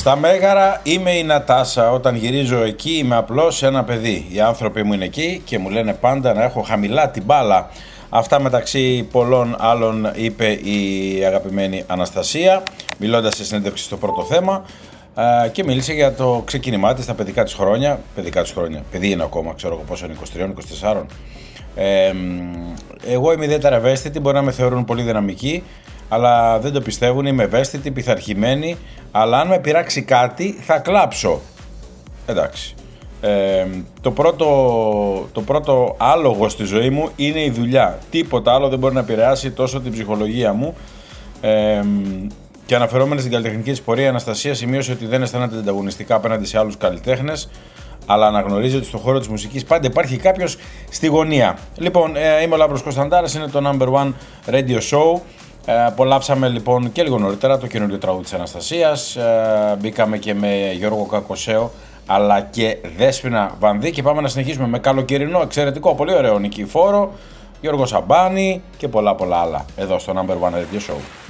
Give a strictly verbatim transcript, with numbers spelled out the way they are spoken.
Στα Μέγαρα είμαι η Νατάσα. Όταν γυρίζω εκεί είμαι απλώς ένα παιδί. Οι άνθρωποι μου είναι εκεί και μου λένε πάντα να έχω χαμηλά την μπάλα. Αυτά μεταξύ πολλών άλλων είπε η αγαπημένη Αναστασία, μιλώντας σε συνέντευξη στο πρώτο θέμα, και μίλησε για το ξεκίνημά της στα παιδικά της χρόνια. Παιδικά της χρόνια, παιδί είναι ακόμα, ξέρω εγώ πόσο είναι, είκοσι τρία είκοσι τέσσερα. Ε, εγώ είμαι ιδιαίτερα ευαίσθητη, μπορεί να με θεωρούν πολύ δυναμική, αλλά δεν το πιστεύουν, είμαι ευαίσθητη, πειθαρχημένη, αλλά αν με πειράξει κάτι θα κλάψω. Εντάξει. Ε, το, πρώτο, το πρώτο άλογο στη ζωή μου είναι η δουλειά. Τίποτα άλλο δεν μπορεί να επηρεάσει τόσο την ψυχολογία μου. Ε, και αναφερόμενη στην καλλιτεχνική της πορεία, η Αναστασία σημείωσε ότι δεν αισθάνεται ανταγωνιστικά απέναντι σε άλλους καλλιτέχνες, αλλά αναγνωρίζει ότι στον χώρο της μουσικής πάντα υπάρχει κάποιος στη γωνία. Λοιπόν, ε, είμαι ο Λάμπρος Κωνσταντάρας, είναι το νάμπερ βαν Radio Show. Ε, απολαύσαμε λοιπόν και λίγο νωρίτερα το καινούριο τραγούδι της Αναστασίας. Ε, μπήκαμε και με Γιώργο Κακοσέο αλλά και Δέσποινα Βανδύ και πάμε να συνεχίσουμε με καλοκαιρινό, εξαιρετικό, πολύ ωραίο Νικηφόρο, Γιώργο Σαμπάνη και πολλά πολλά άλλα εδώ στο νάμπερ βαν Radio Show.